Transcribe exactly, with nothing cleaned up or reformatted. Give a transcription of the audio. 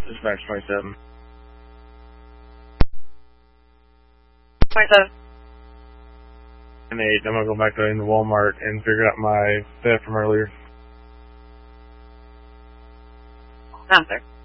Dispatch twenty-seven. twenty-seven. And eight, I'm gonna go back to the Walmart and figure out my theft from earlier. Answer.